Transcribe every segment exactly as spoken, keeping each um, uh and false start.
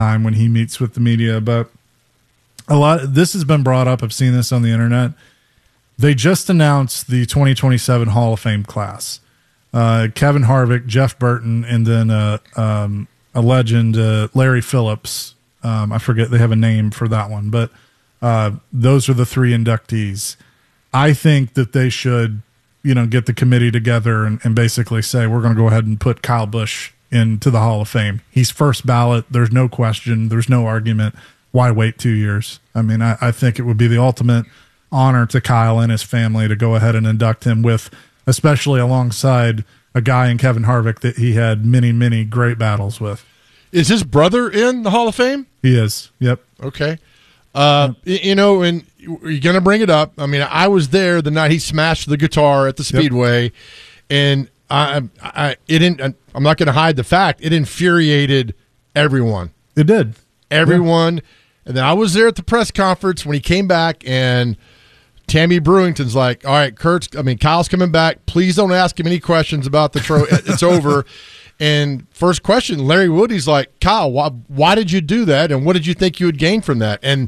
time when he meets with the media. But a lot, this has been brought up. I've seen this on the internet. They just announced the twenty twenty-seven Hall of Fame class. Uh, Kevin Harvick, Jeff Burton, and then uh, um, a legend, uh, Larry Phillips. Um, I forget, they have a name for that one, but uh, those are the three inductees. I think that they should, you know, get the committee together and, and basically say, we're going to go ahead and put Kyle Busch into the Hall of Fame. He's first ballot. There's no question. There's no argument. Why wait two years? I mean, I, I think it would be the ultimate honor to Kyle and his family to go ahead and induct him with, especially alongside a guy in Kevin Harvick that he had many, many great battles with. Is his brother in the Hall of Fame? He is. Yep. Okay. Uh, yep. You know, and you're going to bring it up. I mean, I was there the night he smashed the guitar at the Speedway, yep. and I, I, it didn't. I'm not going to hide the fact it infuriated everyone. It did. Everyone. Yep. And then I was there at the press conference when he came back, and Tammy Brewington's like, all right, Kurt's, I mean, Kyle's coming back. Please don't ask him any questions about the tro. It's over. And first question, Larry Woody's like, Kyle, why, why did you do that? And what did you think you would gain from that? And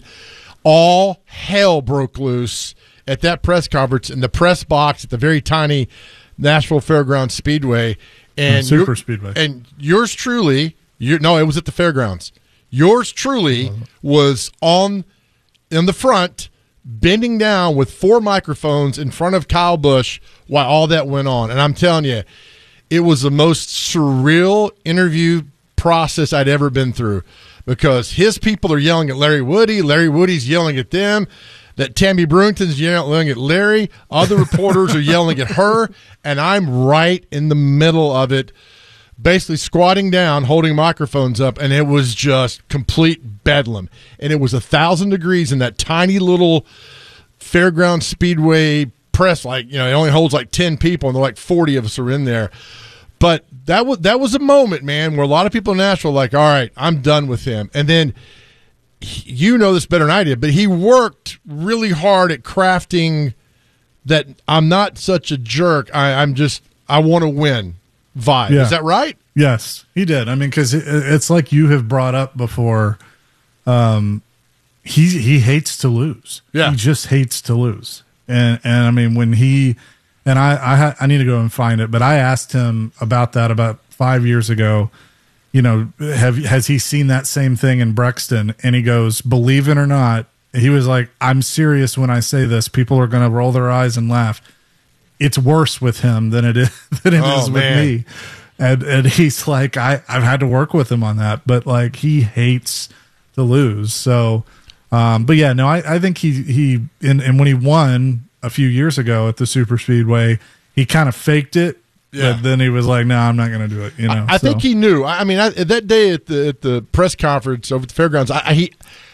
all hell broke loose at that press conference in the press box at the very tiny Nashville Fairgrounds Speedway. And Super Speedway. And yours truly, you no, it was at the fairgrounds. Yours truly was on in the front, bending down with four microphones in front of Kyle Busch while all that went on. And I'm telling you, it was the most surreal interview process I'd ever been through, because his people are yelling at Larry Woody, Larry Woody's yelling at them, that Tammy Brewington's yelling at Larry, other reporters are yelling at her, and I'm right in the middle of it, basically squatting down, holding microphones up, and it was just complete bedlam. And it was a thousand degrees in that tiny little fairground speedway press. Like, you know, it only holds like ten people, and they're like forty of us are in there. But that was that was a moment, man, where a lot of people in Nashville were like, all right, I'm done with him. And then, he, you know this better than I did, but he worked really hard at crafting that I'm not such a jerk. I, I'm just, I want to win vibe. Yeah. Is that right? Yes, he did. I mean, because it, it's like you have brought up before. Um, he he hates to lose. Yeah, he just hates to lose. And and I mean, when he and I I, ha, I need to go and find it, but I asked him about that about five years ago. You know, have has he seen that same thing in Brexton? And he goes, believe it or not, he was like, I'm serious when I say this. People are going to roll their eyes and laugh. It's worse with him than it is than it oh, is with man. me. And and he's like, I, I've had to work with him on that, but like he hates to lose. So, um, but yeah, no, I, I think he, he, and, and when he won a few years ago at the Super Speedway, he kind of faked it. Yeah. But then he was like, no, I'm not going to do it. You know, I, I so. think he knew. I mean, I, that day at the, at the press conference over at the fairgrounds, I, I, he,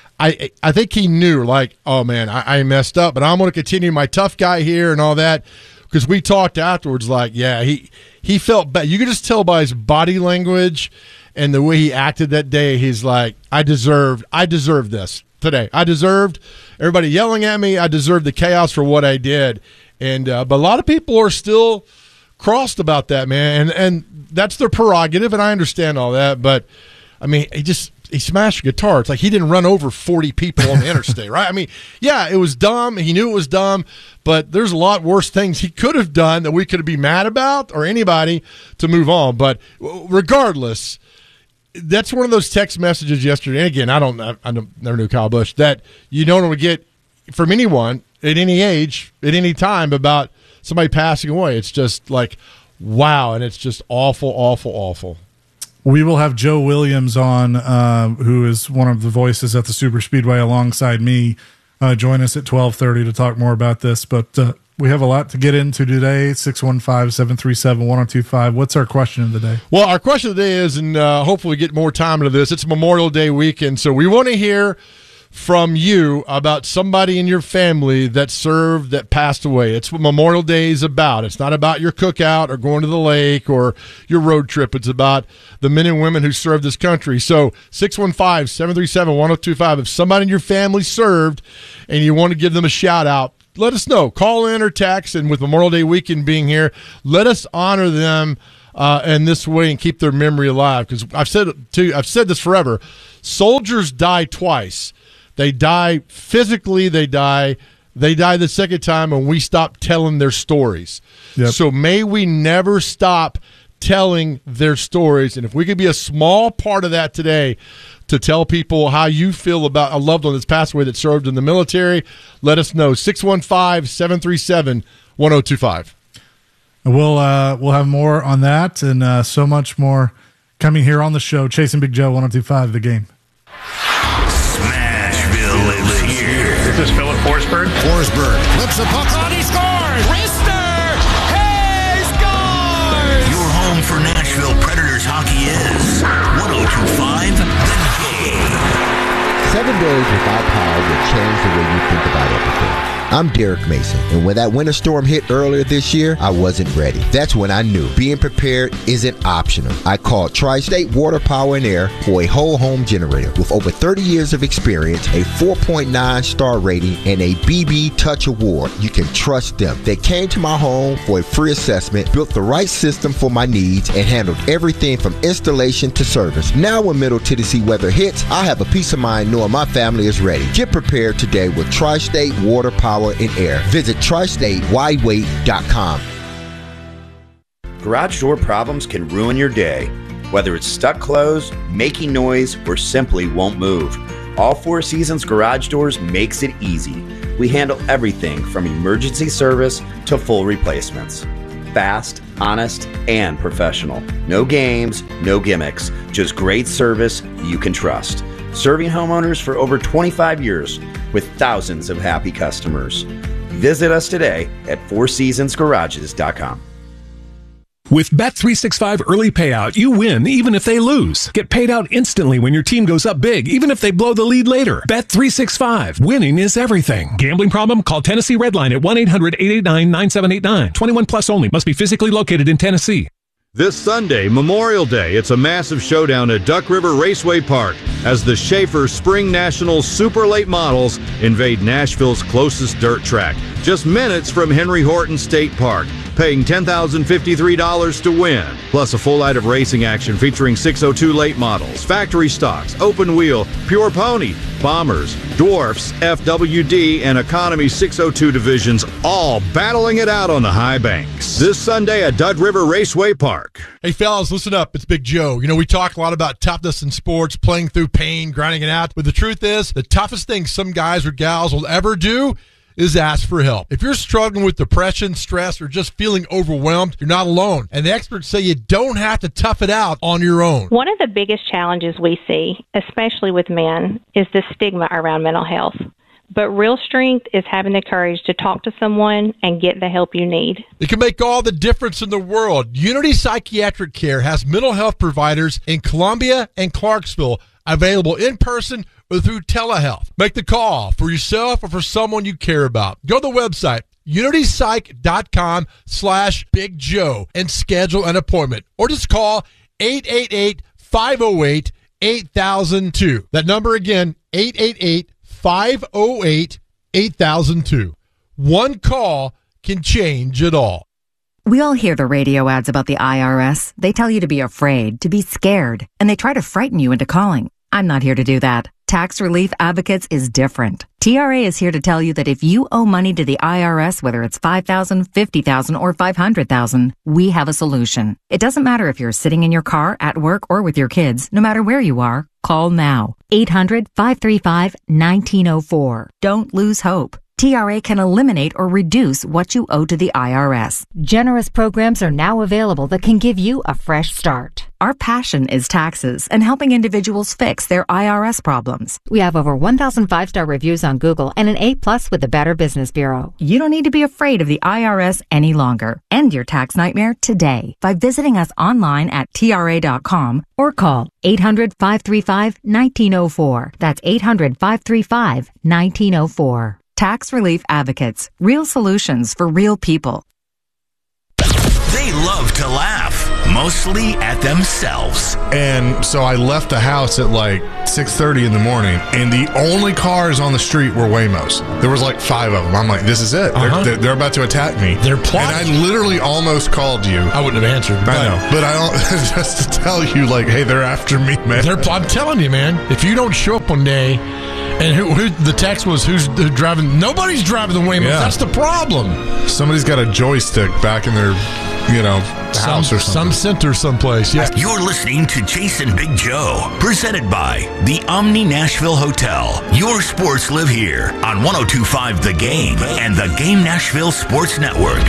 I, I think he knew, like, oh man, I, I messed up, but I'm going to continue my tough guy here and all that. Because we talked afterwards, like, yeah, he he felt bad. You could just tell by his body language and the way he acted that day. He's like, I deserved, I deserved this today. I deserved everybody yelling at me. I deserved the chaos for what I did. And uh, but a lot of people are still crossed about that, man, and and that's their prerogative, and I understand all that. But I mean, he just. He smashed a guitar. It's like he didn't run over forty people on the interstate, right? I mean, yeah, it was dumb. He knew it was dumb, but there's a lot worse things he could have done that we could be mad about, or anybody, to move on. But regardless, that's one of those text messages yesterday. And again, I don't, I, I don't, never knew Kyle Busch, that you don't want to get from anyone at any age, at any time, about somebody passing away. It's just like, wow, and it's just awful, awful, awful. We will have Joe Williams on, uh, who is one of the voices at the Super Speedway alongside me, uh, join us at twelve thirty to talk more about this. But uh, we have a lot to get into today. six one five, seven three seven, one oh two five. What's our question of the day? Well, our question of the day is, and uh, hopefully we get more time into this, it's Memorial Day weekend, so we want to hear from you about somebody in your family that served, that passed away. It's what Memorial Day is about. It's not about your cookout or going to the lake or your road trip. It's about the men and women who served this country. So six one five, seven three seven, one oh two five. If somebody in your family served and you want to give them a shout out, let us know. Call in or text, and with Memorial Day weekend being here, let us honor them uh, in this way and keep their memory alive. Because I've said to, I've said this forever. Soldiers die twice. They die physically, they die they die the second time when we stop telling their stories. Yep. So may we never stop telling their stories. And if we could be a small part of that today to tell people how you feel about a loved one that's passed away that served in the military, let us know. six one five, seven three seven, one oh two five. We'll, uh, we'll have more on that and uh, so much more coming here on the show. Chasing Big Joe, one oh two five, The Game. Smashville is here. This is Philip Forsberg. Forsberg flips the puck on, he scores! Rister! Hey, scores! Your home for Nashville Predators hockey is one oh two five The Game. Seven days without power will change the way you think about everything. I'm Derek Mason, and when that winter storm hit earlier this year, I wasn't ready. That's when I knew being prepared isn't optional. I called Tri-State Water, Power, and Air for a whole home generator. With over thirty years of experience, a four point nine star rating, and a B B Touch Award, you can trust them. They came to my home for a free assessment, built the right system for my needs, and handled everything from installation to service. Now when Middle Tennessee weather hits, I have a peace of mind knowing my family is ready. Get prepared today with Tri-State Water, Power, and Air. Visit tri state wide wait dot com. Garage door problems can ruin your day. Whether it's stuck closed, making noise, or simply won't move, All Four Seasons Garage Doors makes it easy. We handle everything from emergency service to full replacements. Fast, honest, and professional. No games, no gimmicks, just great service you can trust. Serving homeowners for over twenty-five years with thousands of happy customers. Visit us today at four seasons garages dot com. With Bet three sixty-five Early Payout, you win even if they lose. Get paid out instantly when your team goes up big, even if they blow the lead later. Bet three sixty-five. Winning is everything. Gambling problem? Call Tennessee Redline at one eight hundred eight eight nine nine seven eight nine. twenty-one plus only. Must be physically located in Tennessee. This Sunday, Memorial Day, it's a massive showdown at Duck River Raceway Park as the Schaefer Spring Nationals Super Late Models invade Nashville's closest dirt track, just minutes from Henry Horton State Park, paying ten thousand fifty-three dollars to win. Plus a full night of racing action featuring six oh two late models, factory stocks, open wheel, pure pony, bombers, dwarfs, F W D, and economy six oh two divisions, all battling it out on the high banks. This Sunday at Duck River Raceway Park. Hey, fellas, listen up. It's Big Joe. You know, we talk a lot about toughness in sports, playing through pain, grinding it out. But the truth is, the toughest thing some guys or gals will ever do is ask for help. If you're struggling with depression, stress, or just feeling overwhelmed, you're not alone. And the experts say you don't have to tough it out on your own. One of the biggest challenges we see, especially with men, is the stigma around mental health. But real strength is having the courage to talk to someone and get the help you need. It can make all the difference in the world. Unity Psychiatric Care has mental health providers in Columbia and Clarksville available in person or through telehealth. Make the call for yourself or for someone you care about. Go to the website, unity psych dot com slash Big Joe, and schedule an appointment. Or just call eight eight eight, five oh eight, eight thousand two. That number again, eight eight eight, five oh eight, eight thousand two. One call can change it all. We all hear the radio ads about the I R S. They tell you to be afraid, to be scared, and they try to frighten you into calling. I'm not here to do that. Tax Relief Advocates is different. T R A is here to tell you that if you owe money to the I R S, whether it's five thousand dollars, fifty thousand dollars, or five hundred thousand dollars, we have a solution. It doesn't matter if you're sitting in your car, at work, or with your kids. No matter where you are, call now. eight hundred, five three five, one nine zero four. Don't lose hope. T R A can eliminate or reduce what you owe to the I R S. Generous programs are now available that can give you a fresh start. Our passion is taxes and helping individuals fix their I R S problems. We have over one thousand five-star reviews on Google and an A plus with the Better Business Bureau. You don't need to be afraid of the I R S any longer. End your tax nightmare today by visiting us online at T R A dot com or call eight hundred, five three five, one nine zero four. That's eight hundred, five three five, one nine zero four. Tax Relief Advocates. Real solutions for real people. They love to laugh. mostly at themselves. And so I left the house at like six thirty in the morning, and the only cars on the street were Waymos. There was like five of them. I'm like, this is it. Uh-huh. They're, they're about to attack me. They're plotting. And I literally almost called you. I wouldn't have answered. I but know. But I don't, just to tell you, like, hey, they're after me, man. They're, I'm telling you, man, if you don't show up one day, and who, who the text was, who's driving? Nobody's driving the Waymos. Yeah. That's the problem. Somebody's got a joystick back in their, you know, Some, house or some something. center someplace. Yeah. You're listening to Jason Big Joe, presented by the Omni Nashville Hotel. Your sports live here on one oh two point five The Game and the Game Nashville Sports Network.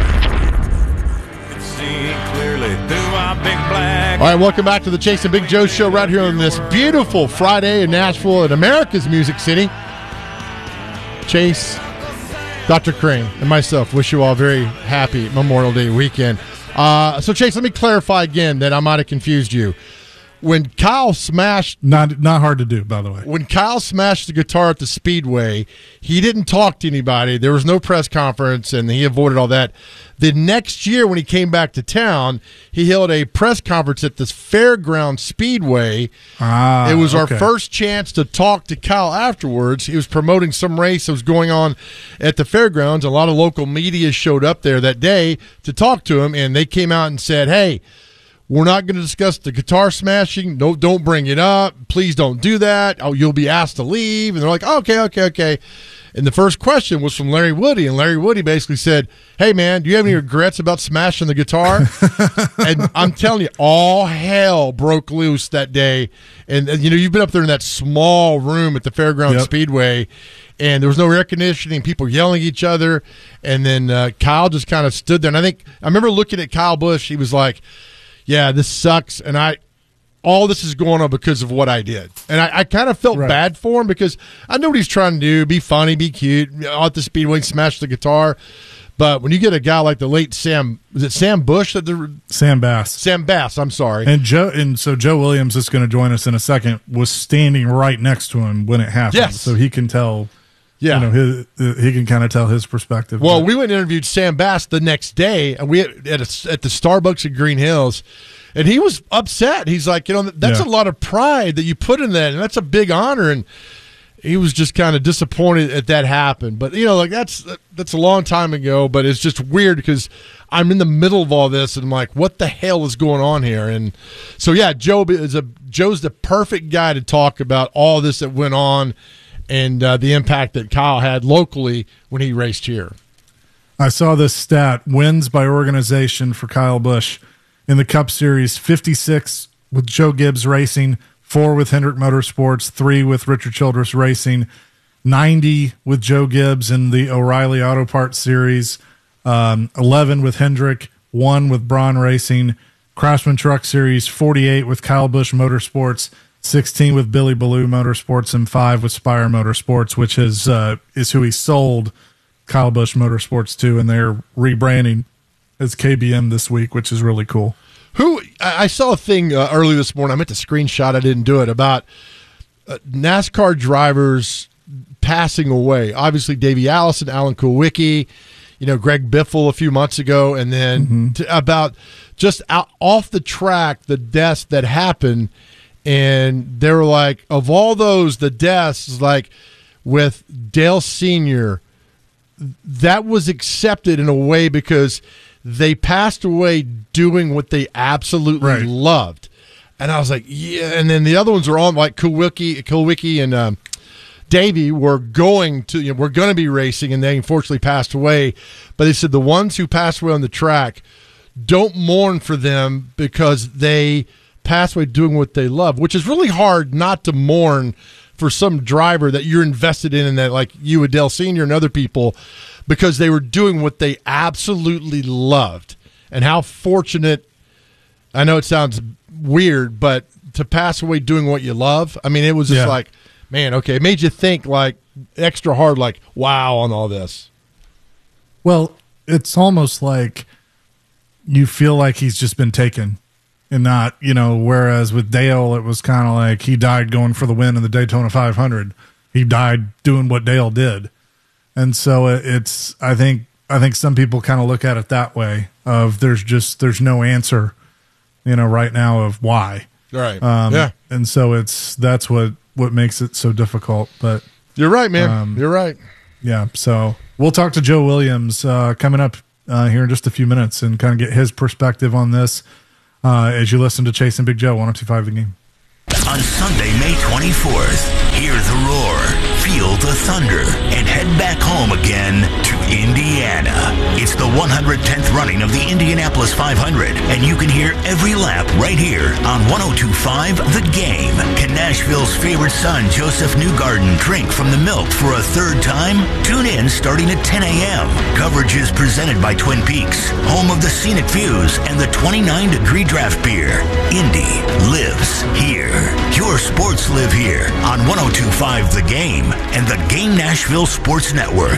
All right, welcome back to the Chase and Big Joe show right here on this beautiful Friday in Nashville at America's Music City. Chase, Doctor Crane, and myself wish you all a very happy Memorial Day weekend. Uh, so, Chase, let me clarify again that I might have confused you. When Kyle smashed... Not not hard to do, by the way. When Kyle smashed the guitar at the Speedway, he didn't talk to anybody. There was no press conference, and he avoided all that. The next year, when he came back to town, he held a press conference at this Fairground Speedway. Ah, it was okay. our first chance to talk to Kyle afterwards. He was promoting some race that was going on at the Fairgrounds. A lot of local media showed up there that day to talk to him, and they came out and said, hey, we're not going to discuss the guitar smashing. No, don't bring it up. Please don't do that. Oh, you'll be asked to leave. And they're like, okay, okay, okay. And the first question was from Larry Woody, and Larry Woody basically said, hey, man, do you have any regrets about smashing the guitar? And I'm telling you, all hell broke loose that day. And, and, you know, you've been up there in that small room at the Fairground Yep. Speedway, and there was no air conditioning, people yelling at each other. And then uh, Kyle just kind of stood there. And I think I remember looking at Kyle Busch. He was like, yeah, this sucks, and I all this is going on because of what I did. And I, I kind of felt Right. bad for him because I know what he's trying to do, be funny, be cute, out the Speedway, smash the guitar. But when you get a guy like the late Sam, was it Sam Bush? That the Sam Bass. Sam Bass, I'm sorry. And Joe, and so Joe Williams is going to join us in a second. Was standing right next to him when it happened, Yes. so he can tell. Yeah. you know, his, uh, he can kind of tell his perspective. Well, But- we went and interviewed Sam Bass the next day, and we at a, at the Starbucks in Green Hills, and he was upset. He's like, you know, that's Yeah. a lot of pride that you put in that, and that's a big honor. And he was just kind of disappointed that that happened. But you know, like that's that's a long time ago. But it's just weird because I'm in the middle of all this, and I'm like, what the hell is going on here? And so, yeah, Joe is a Joe's the perfect guy to talk about all this that went on. And uh, the impact that Kyle had locally when he raced here. I saw this stat: wins by organization for Kyle Busch in the Cup Series, fifty-six with Joe Gibbs Racing, four with Hendrick Motorsports, three with Richard Childress Racing, ninety with Joe Gibbs in the O'Reilly Auto Parts Series, um, eleven with Hendrick, one with Braun Racing, Craftsman Truck Series, forty-eight with Kyle Busch Motorsports, sixteen with Billy Ballou Motorsports, and five with Spire Motorsports, which is uh, is who he sold Kyle Busch Motorsports to, and they're rebranding as K B M this week, which is really cool. Who I I saw a thing uh, early this morning. I meant to screenshot. I didn't do it about uh, NASCAR drivers passing away. Obviously, Davey Allison, Alan Kulwicki, you know, Greg Biffle a few months ago, and then Mm-hmm. to, about just out, off the track the deaths that happened. And they were like, of all those, the deaths, like with Dale Senior, that was accepted in a way because they passed away doing what they absolutely Right. loved. And I was like, yeah. And then the other ones were on, like Kulwicki, Kulwicki and um, Davey were going to, you know, we're going to be racing, and they unfortunately passed away. But they said the ones who passed away on the track, don't mourn for them because they pass away doing what they love, which is really hard not to mourn for some driver that you're invested in, and that like you, Adele Senior and other people, because they were doing what they absolutely loved. And how fortunate, I know it sounds weird, but to pass away doing what you love, I mean, it was just Yeah. like, man, okay, it made you think like extra hard, like, wow, on all this. Well, it's almost like you feel like he's just been taken and not, you know, whereas with Dale, it was kind of like he died going for the win in the Daytona five hundred. He died doing what Dale did. And so it's, I think, I think some people kind of look at it that way of there's just, there's no answer you know, right now of why. Right. Um, yeah. And so it's that's what what makes it so difficult. But you're right, man. Um, you're right. Yeah. So we'll talk to Joe Williams uh, coming up uh, here in just a few minutes and kind of get his perspective on this uh, as you listen to Chasing Big Joe, one oh two point five The Game. On Sunday, May twenty-fourth, hear the roar, feel the thunder, and head back home again to Indiana. It's the one hundred tenth running of the Indianapolis five hundred, and you can hear every lap right here on one oh two point five The Game. Can Nashville's favorite son, Joseph Newgarden, drink from the milk for a third time? Tune in starting at ten a.m. Coverage is presented by Twin Peaks, home of the scenic views and the twenty-nine degree draft beer. Indy lives here. Your sports live here on one oh two point five The Game and the Game Nashville Sports Network.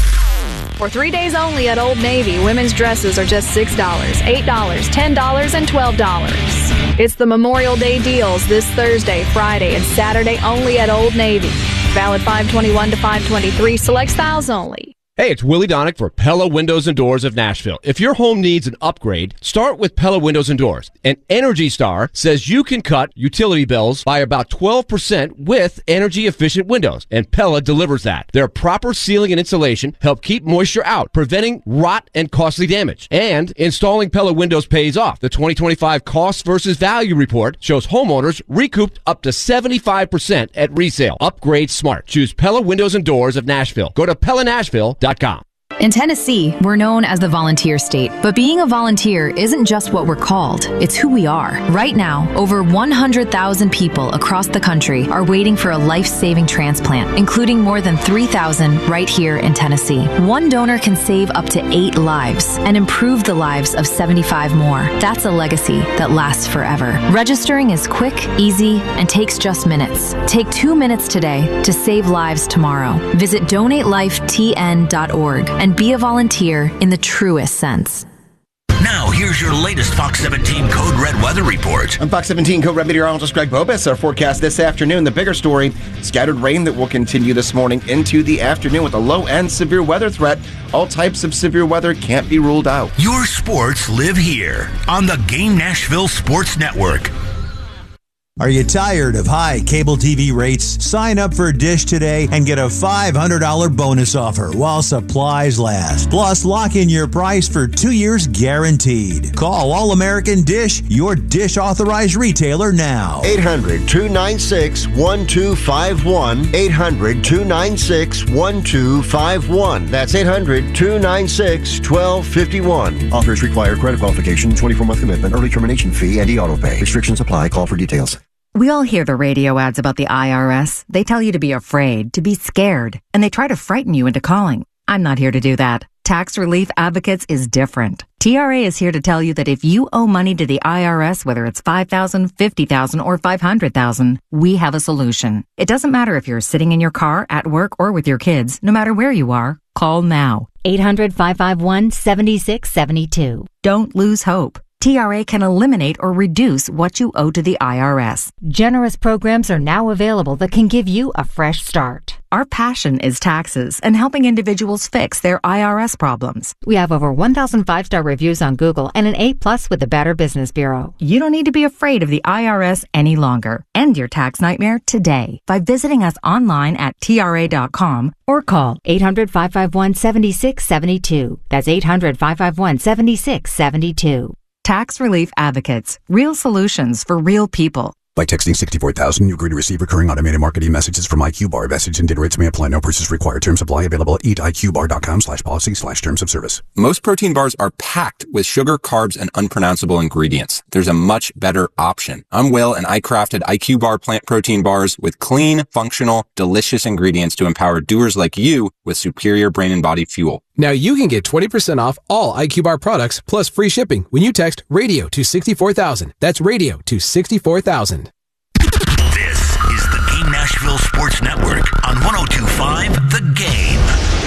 For three days only at Old Navy, women's dresses are just six dollars, eight dollars, ten dollars, and twelve dollars. It's the Memorial Day deals this Thursday, Friday, and Saturday only at Old Navy. Valid five twenty-one to five twenty-three, select styles only. Hey, it's Willie Donick for Pella Windows and Doors of Nashville. If your home needs an upgrade, start with Pella Windows and Doors. And Energy Star says you can cut utility bills by about twelve percent with energy-efficient windows, and Pella delivers that. Their proper sealing and insulation help keep moisture out, preventing rot and costly damage. And installing Pella windows pays off. The twenty twenty-five Cost versus Value Report shows homeowners recouped up to seventy-five percent at resale. Upgrade smart. Choose Pella Windows and Doors of Nashville. Go to Pella Nashville dot com. In Tennessee, we're known as the volunteer state, but being a volunteer isn't just what we're called, it's who we are. Right now, over one hundred thousand people across the country are waiting for a life-saving transplant, including more than three thousand right here in Tennessee. One donor can save up to eight lives and improve the lives of seventy-five more. That's a legacy that lasts forever. Registering is quick, easy, and takes just minutes. Take two minutes today to save lives tomorrow. Visit donate life T N dot org and be a volunteer in the truest sense. Now, here's your latest Fox seventeen Code Red weather report. I'm Fox seventeen Code Red meteorologist Greg Bobus. Our forecast this afternoon, the bigger story, scattered rain that will continue this morning into the afternoon with a low-end severe weather threat. All types of severe weather can't be ruled out. Your sports live here on the Game Nashville Sports Network. Are you tired of high cable T V rates? Sign up for Dish today and get a five hundred dollars bonus offer while supplies last. Plus, lock in your price for two years guaranteed. Call All American Dish, your Dish authorized retailer now. eight hundred, two nine six, one two five one. eight hundred, two nine six, one two five one. That's eight hundred, two nine six, one two five one. Offers require credit qualification, twenty-four month commitment, early termination fee, and e-auto pay. Restrictions apply. Call for details. We all hear the radio ads about the I R S. They tell you to be afraid, to be scared, and they try to frighten you into calling. I'm not here to do that. Tax Relief Advocates is different. T R A is here to tell you that if you owe money to the I R S, whether it's five thousand dollars, fifty thousand dollars, or five hundred thousand dollars, we have a solution. It doesn't matter if you're sitting in your car, at work, or with your kids. No matter where you are, call now. eight hundred, five five one, seven six seven two. Don't lose hope. T R A can eliminate or reduce what you owe to the I R S. Generous programs are now available that can give you a fresh start. Our passion is taxes and helping individuals fix their I R S problems. We have over one thousand five-star reviews on Google and an A plus with the Better Business Bureau. You don't need to be afraid of the I R S any longer. End your tax nightmare today by visiting us online at T R A dot com or call eight hundred, five five one, seven six seven two. That's eight hundred, five five one, seven six seven two. Tax Relief Advocates. Real solutions for real people. By texting sixty-four thousand, you agree to receive recurring automated marketing messages from I Q Bar. Message and data rates may apply. No purchase required. Terms apply. Available at eat I Q bar dot com slash policy slash terms of service. Most protein bars are packed with sugar, carbs, and unpronounceable ingredients. There's a much better option. I'm Will, and I crafted I Q Bar plant protein bars with clean, functional, delicious ingredients to empower doers like you with superior brain and body fuel. Now you can get twenty percent off all I Q Bar products plus free shipping when you text radio to sixty-four thousand. That's radio to sixty-four thousand. This is the Game Nashville Sports Network on one oh two point five The Game.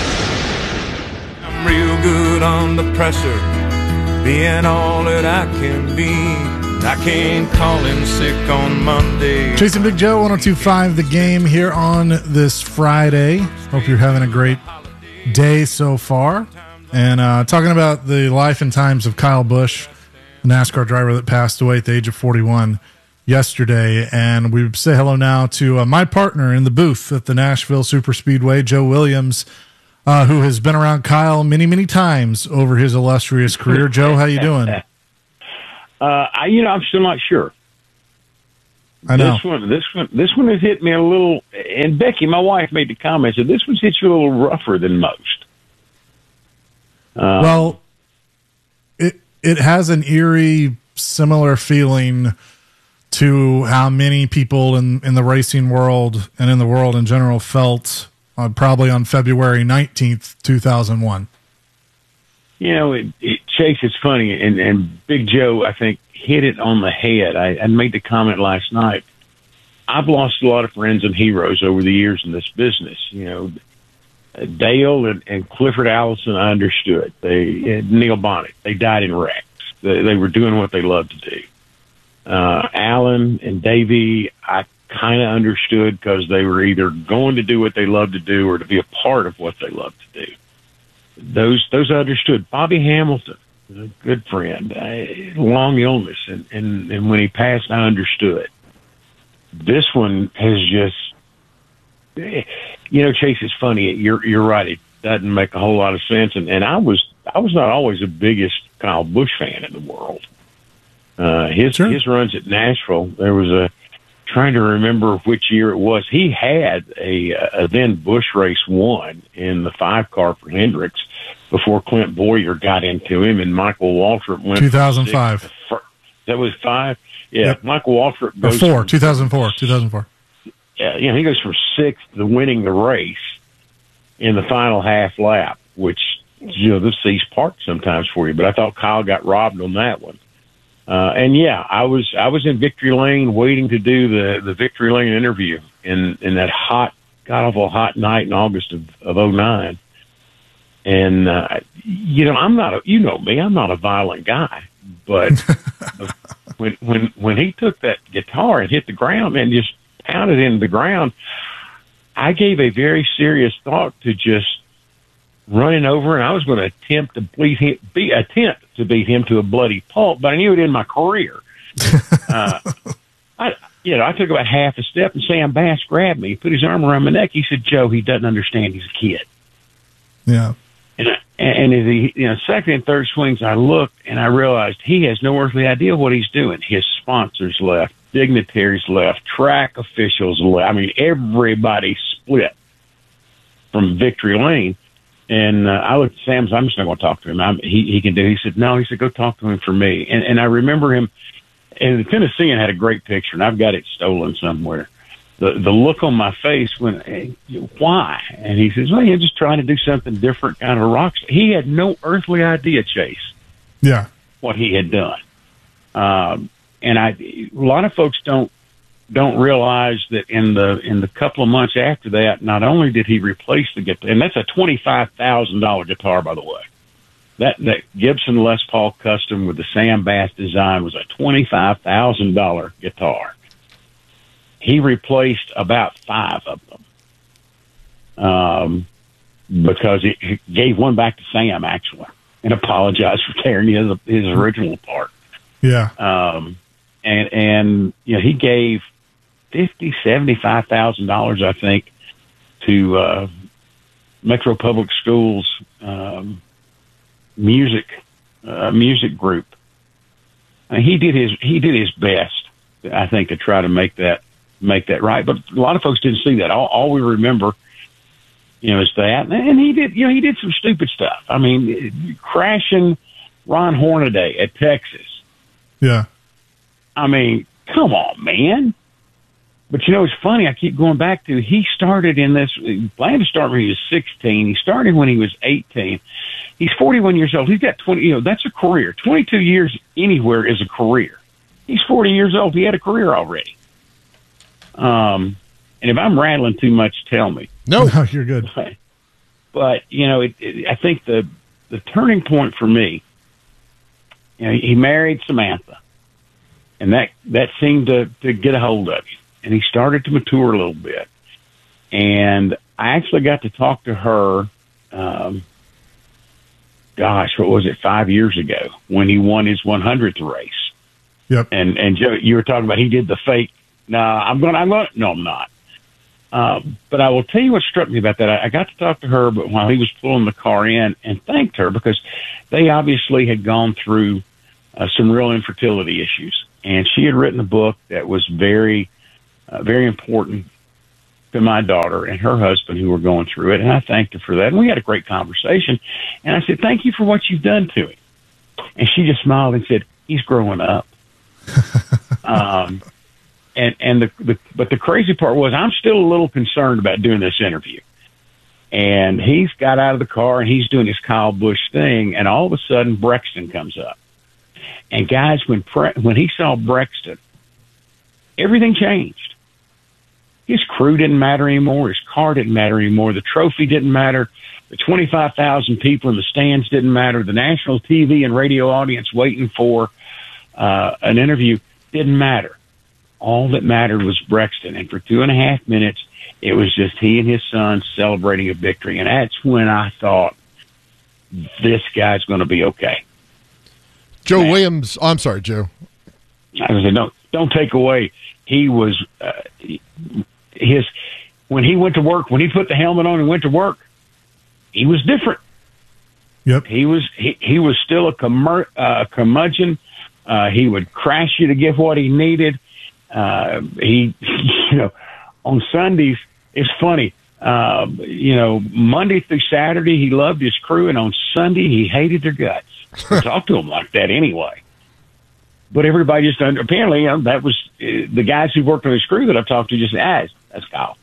I'm real good on the pressure, being all that I can be. I came calling sick on Monday. Chasing Big Joe, one oh two point five The Game here on this Friday. Hope you're having a great day so far. And uh, talking about the life and times of Kyle Busch NASCAR driver that passed away at the age of forty-one yesterday. And we say hello now to uh, my partner in the booth at the Nashville Superspeedway, Joe Williams, uh, who has been around Kyle many, many times over his illustrious career. Joe, how you doing? Uh, I, you know, I'm still not sure. I know. This one, this one, this one has hit me a little. And Becky, my wife, made the comment, said this one's hit you a little rougher than most. Uh, well, it it has an eerie, similar feeling to how many people in, in the racing world and in the world in general felt uh, probably on February nineteenth, two thousand one. You know, it, it, Chase, it's funny, and, and Big Joe, I think, hit it on the head. I, I made the comment last night. I've lost a lot of friends and heroes over the years in this business. You know, Dale and, and Clifford Allison, I understood. They Neil Bonnet, they died in wrecks. They, they were doing what they loved to do. Uh, Alan and Davey, I kind of understood because they were either going to do what they loved to do or to be a part of what they loved to do. Those those I understood. Bobby Hamilton, a good friend, uh, long illness, and, and, and when he passed, I understood. This one has just, you know, Chase, it's funny. You're you're right. It doesn't make a whole lot of sense. And, and I was I was not always the biggest Kyle Busch fan in the world. Uh, his sure. his runs at Nashville, there was a trying to remember which year it was. He had a, a then Busch race one in the five car for Hendricks before Clint Boyer got into him, and Michael Waltrip went two thousand five. That was five. Yeah, yep. Michael Waltrip goes or four. From, two thousand four. two thousand four. Yeah, you know, he goes from sixth to winning the race in the final half lap, which, you know, this sees park sometimes for you. But I thought Kyle got robbed on that one. Uh, and yeah, I was I was in Victory Lane waiting to do the, the Victory Lane interview in, in that hot, god awful hot night in August of of oh nine. And uh, you know, I'm not a, you know me, I'm not a violent guy, but when when when he took that guitar and hit the ground and just pounded into the ground, I gave a very serious thought to just running over, and I was going to attempt to beat him, be attempt to beat him to a bloody pulp, but I knew it in my career. uh, I, you know, I took about half a step, and Sam Bass grabbed me, put his arm around my neck. He said, "Joe, he doesn't understand. He's a kid." Yeah. And I, and as he, you know, second and third swings, I looked and I realized he has no earthly idea what he's doing. His sponsors left, dignitaries left, track officials left. I mean, everybody split from Victory Lane. And uh, I looked at Sam, so I'm just not going to talk to him. I'm, he, he can do it. He said, no, he said, go talk to him for me. And, and I remember him, and the Tennessean had a great picture, and I've got it stolen somewhere. The the look on my face when, hey, why? And he says, well, you're just trying to do something different, kind of a rock star. He had no earthly idea, Chase, yeah, what he had done. Um, and I, a lot of folks don't don't realize that in the in the couple of months after that, not only did he replace the guitar, and that's a twenty-five thousand dollars guitar, by the way. That that Gibson Les Paul Custom with the Sam Bass design was a twenty-five thousand dollars guitar. He replaced about five of them um, because he, he gave one back to Sam, actually, and apologized for tearing his, his original apart. Yeah. Um, and, and, you know, he gave fifty, seventy-five thousand dollars, I think, to uh, Metro Public Schools um, music uh, music group. I mean, he did his he did his best, I think, to try to make that make that right. But a lot of folks didn't see that. All, all we remember, you know, is that. And he did, you know, he did some stupid stuff. I mean, crashing Ron Hornaday at Texas. Yeah. I mean, come on, man. But, you know, it's funny. I keep going back to, he started in this, he planned to start when he was sixteen. He started when he was eighteen. He's forty-one years old. He's got twenty, you know, that's a career. twenty-two years anywhere is a career. He's forty years old. He had a career already. Um, and if I'm rattling too much, tell me. No, no you're good. But, but you know, it, it, I think the the turning point for me, you know, he married Samantha, and that that seemed to to get a hold of him, and he started to mature a little bit. And I actually got to talk to her um, gosh, what was it, five years ago when he won his one hundredth race. Yep. And and Joe, you were talking about he did the fake. No, nah, I'm going. I'm going. No, I'm not. Um, but I will tell you what struck me about that. I, I got to talk to her, but while he was pulling the car in, and thanked her because they obviously had gone through uh, some real infertility issues, and she had written a book that was very, uh, very important to my daughter and her husband who were going through it. And I thanked her for that. And we had a great conversation. And I said, thank you for what you've done to him. And she just smiled and said, he's growing up. um, and, and the, the, but the crazy part was I'm still a little concerned about doing this interview. And he's got out of the car and he's doing his Kyle Busch thing. And all of a sudden Brexton comes up. And guys, when, Pre- when he saw Brexton, everything changed. His crew didn't matter anymore. His car didn't matter anymore. The trophy didn't matter. The twenty-five thousand people in the stands didn't matter. The national T V and radio audience waiting for uh, an interview didn't matter. All that mattered was Brexton. And for two and a half minutes, it was just he and his son celebrating a victory. And that's when I thought, this guy's going to be okay. Joe Man. Williams. Oh, I'm sorry, Joe. I was saying, don't, don't take away. He was... Uh, his when he went to work, when he put the helmet on and went to work, he was different. Yep. He was he, he was still a curmud- uh, curmudgeon. Uh, he would crash you to get what he needed. Uh, he, you know, on Sundays, it's funny. Uh, you know, Monday through Saturday, he loved his crew, and on Sunday, he hated their guts. I talked to him like that anyway. But everybody just under, apparently, you know, that was uh, the guys who worked on his crew that I've talked to just said, ah, that's Kyle.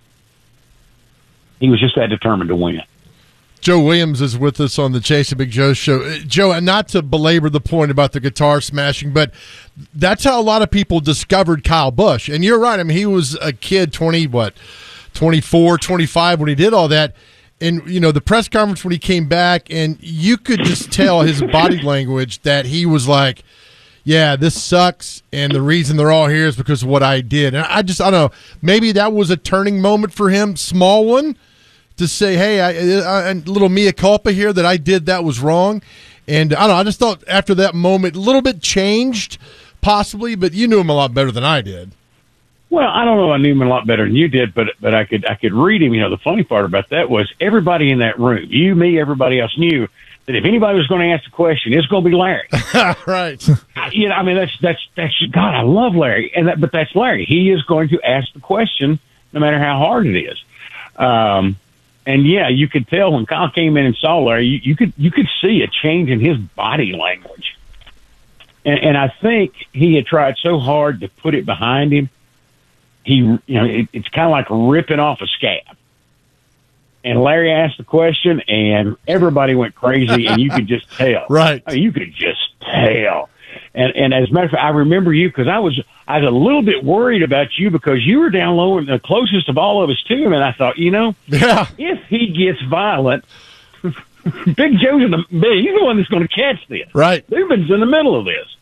He was just that determined to win. Joe Williams is with us on the Chase and Big Joe show. Uh, Joe, not to belabor the point about the guitar smashing, but that's how a lot of people discovered Kyle Busch. And you're right. I mean, he was a kid, twenty, what, twenty-four, twenty-five when he did all that. And, you know, the press conference when he came back, and you could just tell his body language that he was like, yeah, this sucks, and the reason they're all here is because of what I did. And I just, I don't know, maybe that was a turning moment for him, small one, to say, hey, I, I, a little mea culpa here that I did that was wrong. And I don't know, I just thought after that moment, a little bit changed, possibly, but you knew him a lot better than I did. Well, I don't know. I knew him a lot better than you did, but but I could I could read him. You know, the funny part about that was everybody in that room, you, me, everybody else knew that if anybody was going to ask the question, it's going to be Larry. Right. You know, I mean, that's, that's, that's, God, I love Larry. And that, but that's Larry. He is going to ask the question no matter how hard it is. Um, and yeah, you could tell when Kyle came in and saw Larry, you, you could, you could see a change in his body language. And, and I think he had tried so hard to put it behind him. He, you know, it, it's kind of like ripping off a scab. And Larry asked the question, and everybody went crazy, and you could just tell. Right. I mean, you could just tell. And and as a matter of fact, I remember you because I was I was a little bit worried about you because you were down low and the closest of all of us to him, and I thought, you know, yeah, if he gets violent, Big Joe's in the he's the one that's going to catch this. Right. Ruben's in the middle of this.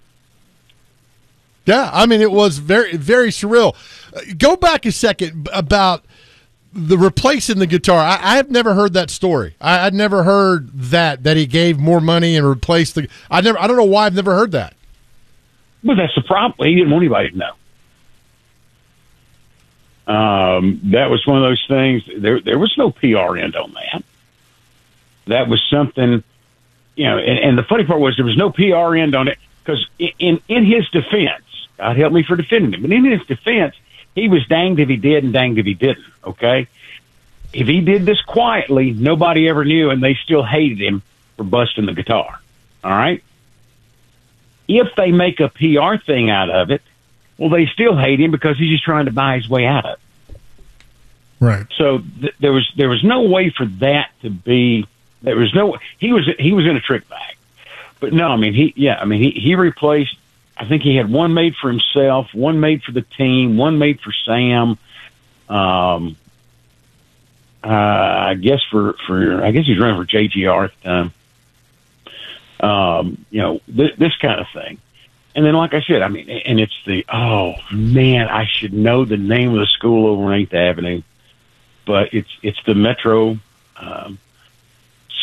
Yeah, I mean, it was very, very surreal. Uh, go back a second about the replacing the guitar. I, I have never heard that story. I, I'd never heard that, that he gave more money and replaced the – I never. I don't know why I've never heard that. Well, that's the problem. He didn't want anybody to know. Um, that was one of those things. There, there was no P R end on that. That was something, you know, and, and the funny part was there was no P R end on it because in, in his defense, God help me for defending him, but in his defense, he was danged if he did and danged if he didn't, okay? If he did this quietly, nobody ever knew, and they still hated him for busting the guitar, all right? If they make a P R thing out of it, well, they still hate him because he's just trying to buy his way out of it. Right. So th- there was there was no way for that to be. There was no. He was he was in a trick bag, but no. I mean he yeah. I mean he he replaced. I think he had one made for himself, one made for the team, one made for Sam. Um, uh, I guess for, for I guess he's running for J G R at the time. Um, you know, th- this kind of thing. And then, like I said, I mean, and it's the, oh man, I should know the name of the school over on eighth Avenue, but it's, it's the Metro, um,